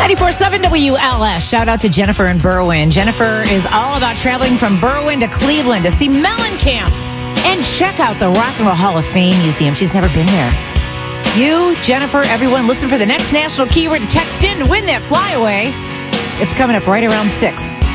94.7 WLS. Shout out to Jennifer in Berwyn. Jennifer is all about traveling from Berwyn to Cleveland to see Mellencamp and check out the Rock and Roll Hall of Fame Museum. She's never been there. You, Jennifer, everyone, listen for the next national keyword to text in to win that flyaway. It's coming up right around 6.